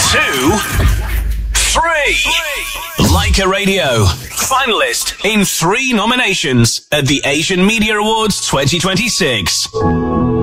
2, 3. Leica Radio, finalist in 3 nominations at the Asian Media Awards 2026.